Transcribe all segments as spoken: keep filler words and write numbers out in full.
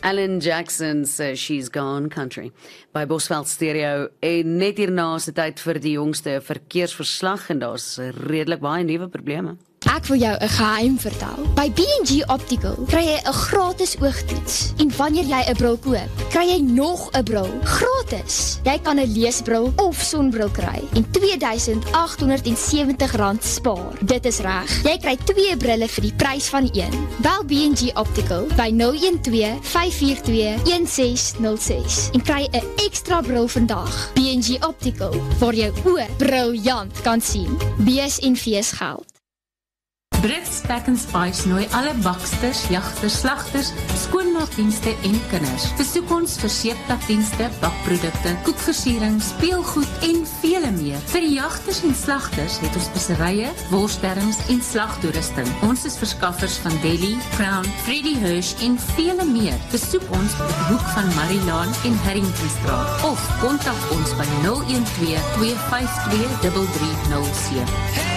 Alan Jackson se She's Gone Country by Bosveld Stereo en net hierna is dit tyd vir die jongste verkeersverslag en daar's redelik baie nuwe probleme. Ek wil jou 'n geheim vertel. By B and G Optical kry jy 'n gratis oogtoets. En wanneer jy 'n bril koop, kry jy nog 'n bril gratis. Jy kan 'n leesbril of sonbril kry en twee duisend agt honderd sewentig rand spaar. Dit is reg. Jy kry twee brille vir die prys van een. Bel B and G Optical by nul een twee vyf vier twee een ses nul ses en kry 'n ekstra bril vandag. B and G Optical, waar jou oë briljant kan sien. Bees en fees geld. Brits Pack and Spice nooi alle baksters, jagters, slagters, skoonmaakdienste en kinders. Besoek ons vir seeptakdienste, bakprodukte, koekversiering, speelgoed en vele meer. Vir die jagters en slagters het ons speserye, worsberms en slagtoerusting. Ons is verskaffers van Deli, Crown, Freddy Hirsch en vele meer. Besoek ons op die hoek van Marilaan en Harringtonstraat of kontak ons by nul een twee twee vyf twee drie drie nul sewe.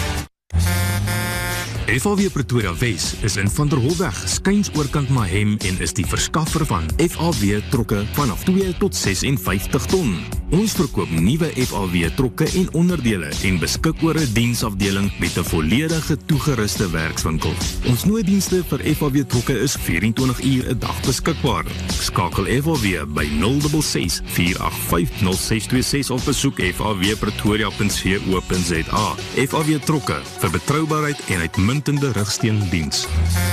F A W Pretoria Wes is in Van der Holweg, skuins oorkant Mahem en is die verskaffer van F A W trokke vanaf twee tot ses en vyftig ton. Ons verkoop nuwe F A W trokke en onderdele en beskik oor 'n diensafdeling met 'n volledige toegeruste werkswinkel. Ons nooddienste vir F A W trokke is vyf en twintig uur 'n dag beskikbaar. Skakel F A W by nul ses ses vier agt vyf nul ses twee ses of besoek f a w pretoria punt co punt za. F A W trokke vir betroubaarheid en uitmuntende rigsteendiens.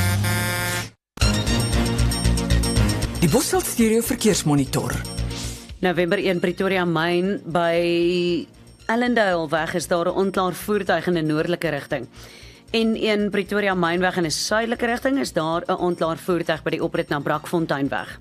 Die Bosveld Stereo Verkeersmonitor. November een Pretoria Myn by Allendale weg is daar 'n onklaar voertuig in 'n noordelike rigting. En een Pretoria Mynweg in 'n suidelike rigting is daar 'n onklaar voertuig by die oprit na Brakfonteinweg.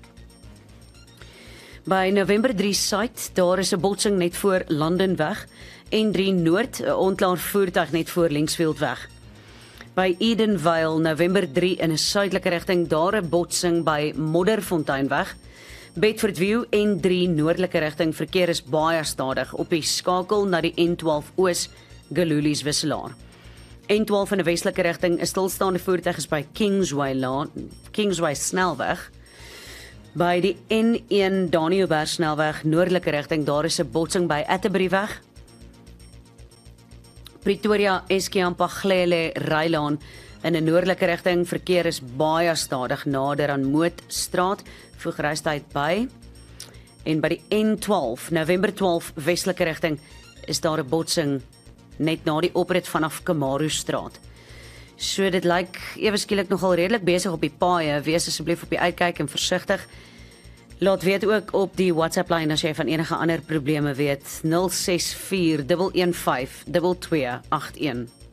By November drie Suid, daar is 'n botsing net voor Landenweg en drie Noord, 'n onklaar voertuig net voor Linksfieldweg. By Edenvale, November drie in 'n suidelike rigting, daar 'n botsing by Modderfonteinweg. Bedford View en drie noordelike rigting, verkeer is baie stadig op die skakel na die N twaalf Oos Galulies wisselaar. N twaalf in 'n westelike rigting, 'n stilstaande voertuig is by Kingsway Laan, Kingsway Snelweg. By die N een Daniëlberg Snelweg, noordelike rigting, daar is 'n botsing by Atterbury-weg. Pretoria Eskeampaghlele Rylaan in 'n noordelike rigting, verkeer is baie stadig nader aan Mootstraat, voegrytyd by. En by die N twaalf, November twaalf westelike rigting, is daar 'n botsing net na die oprit vanaf Kamarustraat. So dit lyk ewe skielik nogal redelik besig op die paaie. Wees asseblief op die uitkyk en versigtig. Laat weet ook op die WhatsApp lyn as jy van enige ander probleme weet. nul ses vier een een vyf twee twee agt een.